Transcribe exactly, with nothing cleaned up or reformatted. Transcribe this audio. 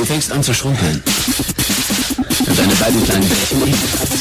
Du fängst an zu schrumpeln. Und deine beiden kleinen Bällchen